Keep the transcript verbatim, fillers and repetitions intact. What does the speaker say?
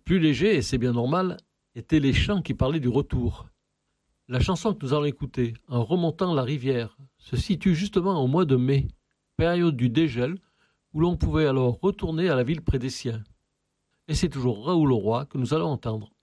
Plus léger, et c'est bien normal, étaient les chants qui parlaient du retour. La chanson que nous allons écouter, En remontant la rivière, se situe justement au mois de mai, période du dégel, où l'on pouvait alors retourner à la ville près des siens. Et c'est toujours Raoul Roy que nous allons entendre.